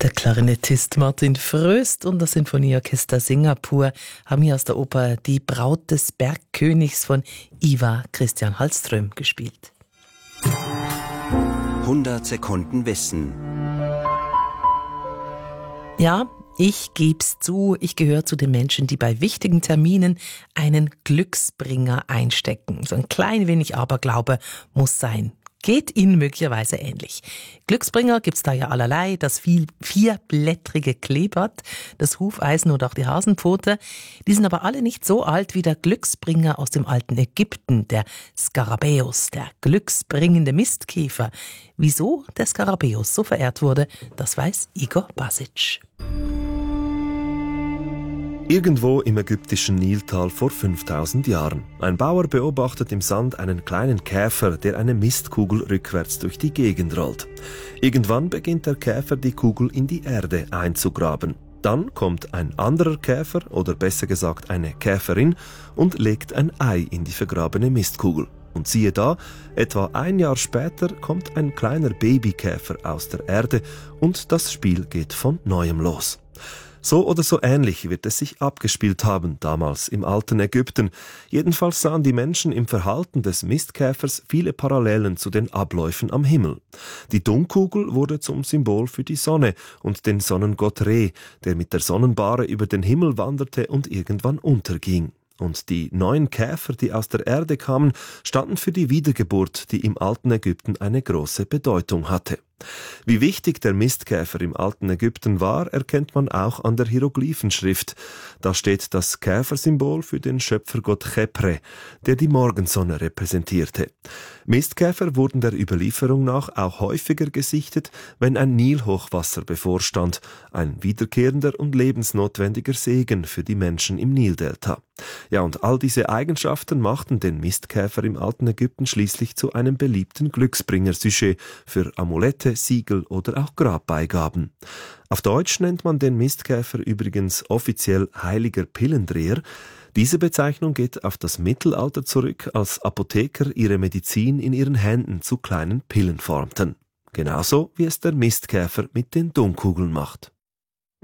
Der Klarinettist Martin Fröst und das Sinfonieorchester Singapur haben hier aus der Oper Die Braut des Bergkönigs von Ivar Christian Hallström gespielt. 100 Sekunden Wissen. Ja, ich geb's zu, ich gehöre zu den Menschen, die bei wichtigen Terminen einen Glücksbringer einstecken. So ein klein wenig Aberglaube muss sein. Geht Ihnen möglicherweise ähnlich. Glücksbringer gibt's da ja allerlei. Das vierblättrige Kleeblatt, das Hufeisen oder auch die Hasenpfote. Die sind aber alle nicht so alt wie der Glücksbringer aus dem alten Ägypten, der Skarabäus, der glücksbringende Mistkäfer. Wieso der Skarabäus so verehrt wurde, das weiß Igor Basic. Irgendwo im ägyptischen Niltal vor 5000 Jahren. Ein Bauer beobachtet im Sand einen kleinen Käfer, der eine Mistkugel rückwärts durch die Gegend rollt. Irgendwann beginnt der Käfer, die Kugel in die Erde einzugraben. Dann kommt ein anderer Käfer, oder besser gesagt eine Käferin, und legt ein Ei in die vergrabene Mistkugel. Und siehe da, etwa ein Jahr später kommt ein kleiner Babykäfer aus der Erde und das Spiel geht von neuem los. So oder so ähnlich wird es sich abgespielt haben, damals im alten Ägypten. Jedenfalls sahen die Menschen im Verhalten des Mistkäfers viele Parallelen zu den Abläufen am Himmel. Die Dunkugel wurde zum Symbol für die Sonne und den Sonnengott Re, der mit der Sonnenbahre über den Himmel wanderte und irgendwann unterging. Und die neuen Käfer, die aus der Erde kamen, standen für die Wiedergeburt, die im alten Ägypten eine große Bedeutung hatte. Wie wichtig der Mistkäfer im alten Ägypten war, erkennt man auch an der Hieroglyphenschrift. Da steht das Käfersymbol für den Schöpfergott Chepre, der die Morgensonne repräsentierte. Mistkäfer wurden der Überlieferung nach auch häufiger gesichtet, wenn ein Nilhochwasser bevorstand, ein wiederkehrender und lebensnotwendiger Segen für die Menschen im Nildelta. Ja, und all diese Eigenschaften machten den Mistkäfer im alten Ägypten schließlich zu einem beliebten Glücksbringer-Sujet für Amulette, Siegel oder auch Grabbeigaben. Auf Deutsch nennt man den Mistkäfer übrigens offiziell Heiliger Pillendreher. Diese Bezeichnung geht auf das Mittelalter zurück, als Apotheker ihre Medizin in ihren Händen zu kleinen Pillen formten. Genauso wie es der Mistkäfer mit den Dunkkugeln macht.